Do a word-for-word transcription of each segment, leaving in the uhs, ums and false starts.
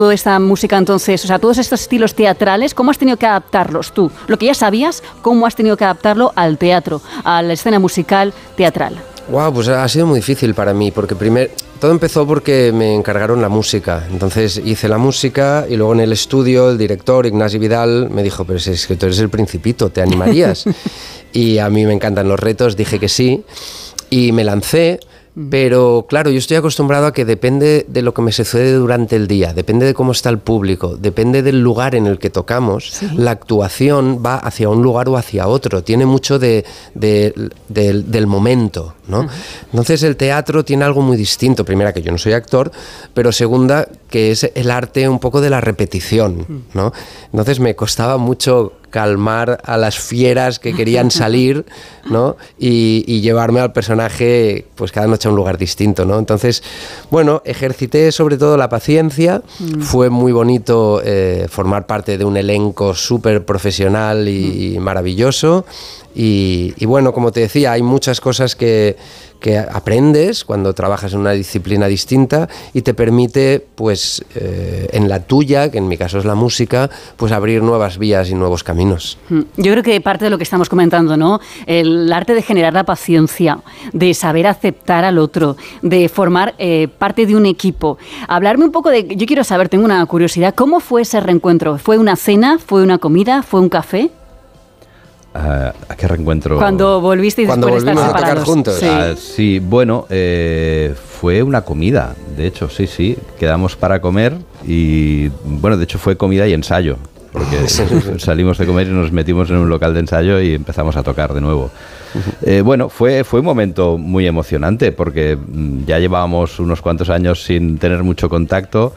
toda esta música entonces, o sea, todos estos estilos teatrales, ¿cómo has tenido que adaptarlos tú? Lo que ya sabías, ¿cómo has tenido que adaptarlo al teatro, a la escena musical teatral? Wow, pues ha sido muy difícil para mí, porque primero todo empezó porque me encargaron la música. Entonces hice la música y luego en el estudio el director Ignasi Vidal me dijo, pero si es que tú eres el Principito, ¿te animarías? Y a mí me encantan los retos, dije que sí y me lancé. Pero claro, yo estoy acostumbrado a que depende de lo que me sucede durante el día, depende de cómo está el público, depende del lugar en el que tocamos, sí. La actuación va hacia un lugar o hacia otro, tiene mucho de, de, de, del momento, ¿no? Uh-huh. Entonces el teatro tiene algo muy distinto, primera que yo no soy actor, pero segunda que es el arte un poco de la repetición, ¿no? Entonces me costaba mucho calmar a las fieras que querían salir, ¿no? Y, y llevarme al personaje pues cada noche a un lugar distinto, ¿no? Entonces, bueno, ejercité sobre todo la paciencia, mm. fue muy bonito eh, formar parte de un elenco súper profesional y, mm. y maravilloso. Y, y bueno, como te decía, hay muchas cosas que, que aprendes cuando trabajas en una disciplina distinta y te permite, pues, eh, en la tuya, que en mi caso es la música, pues abrir nuevas vías y nuevos caminos. Yo creo que parte de lo que estamos comentando, ¿no? El arte de generar la paciencia, de saber aceptar al otro, de formar eh, parte de un equipo. Hablarme un poco de, yo quiero saber, tengo una curiosidad, ¿cómo fue ese reencuentro? ¿Fue una cena? ¿Fue una comida? ¿Fue un café? Uh, ¿A qué reencuentro? Cuando volvisteis Cuando después de estar volvimos separados. A tocar juntos. Sí, uh, sí bueno, eh, fue una comida, de hecho, sí, sí. Quedamos para comer y, bueno, de hecho fue comida y ensayo, porque salimos de comer y nos metimos en un local de ensayo y empezamos a tocar de nuevo. Uh-huh. Eh, bueno, fue, fue un momento muy emocionante porque ya llevábamos unos cuantos años sin tener mucho contacto.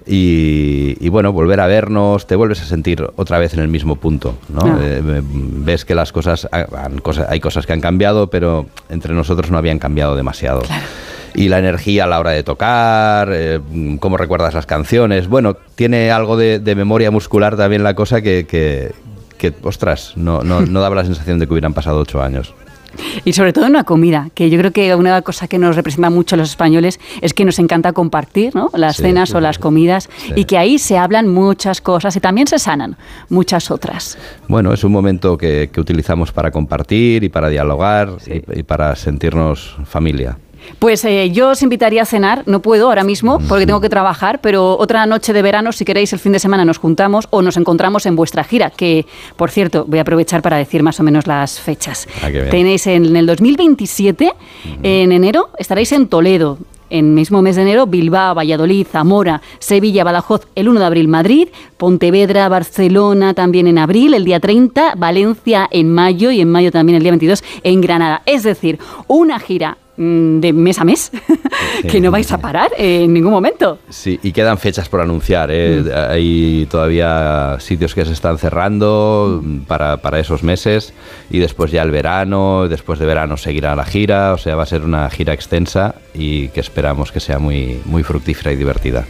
Y, y bueno, volver a vernos, te vuelves a sentir otra vez en el mismo punto, ¿no? Ah. Eh, ves que las cosas, hay cosas que han cambiado, pero entre nosotros no habían cambiado demasiado. Claro. Y la energía a la hora de tocar, eh, cómo recuerdas las canciones, bueno, tiene algo de, de memoria muscular también la cosa que, que, que ostras, no, no, no daba la sensación de que hubieran pasado ocho años. Y sobre todo en una comida, que yo creo que una cosa que nos representa mucho a los españoles es que nos encanta compartir, ¿no? Las sí, cenas sí, o las comidas, sí. Y que ahí se hablan muchas cosas y también se sanan muchas otras. Bueno, es un momento que, que utilizamos para compartir y para dialogar, sí. y, y para sentirnos familia. Pues eh, yo os invitaría a cenar, no puedo ahora mismo porque tengo que trabajar, pero otra noche de verano, si queréis, el fin de semana nos juntamos o nos encontramos en vuestra gira, que, por cierto, voy a aprovechar para decir más o menos las fechas. Ah, tenéis en el dos mil veintisiete, uh-huh. en enero, estaréis en Toledo. En el mismo mes de enero, Bilbao, Valladolid, Zamora, Sevilla, Badajoz, el uno de abril, Madrid, Pontevedra, Barcelona también en abril, el día treinta, Valencia en mayo y en mayo también el día veintidós en Granada. Es decir, una gira de mes a mes, sí, que no vais a parar en ningún momento. Sí, y quedan fechas por anunciar, ¿eh? Mm. Hay todavía sitios que se están cerrando para, para esos meses y después ya el verano, después de verano seguirá la gira, o sea, va a ser una gira extensa y que esperamos que sea muy, muy fructífera y divertida.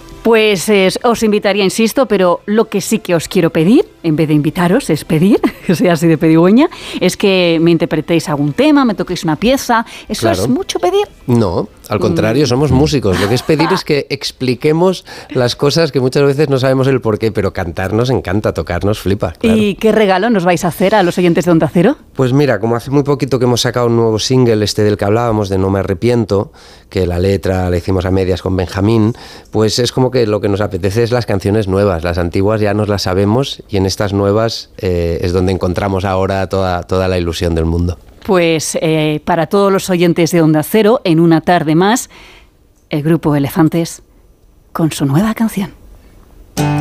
Pues eh, os invitaría, insisto, pero lo que sí que os quiero pedir, en vez de invitaros, es pedir, que soy así de pedigüeña, es que me interpretéis algún tema, me toquéis una pieza. ¿Eso claro. es mucho pedir? No, al contrario, mm. somos músicos. Lo que es pedir es que expliquemos las cosas que muchas veces no sabemos el porqué, pero cantar nos encanta, tocar nos flipa. Claro. ¿Y qué regalo nos vais a hacer a los oyentes de Onda Cero? Pues mira, como hace muy poquito que hemos sacado un nuevo single, este del que hablábamos, de No me arrepiento, que la letra la hicimos a medias con Benjamín, pues es como que lo que nos apetece es las canciones nuevas, las antiguas ya nos las sabemos y en estas nuevas eh, es donde encontramos ahora toda, toda la ilusión del mundo. Pues eh, para todos los oyentes de Onda Cero, en una tarde más, el grupo Elefantes con su nueva canción.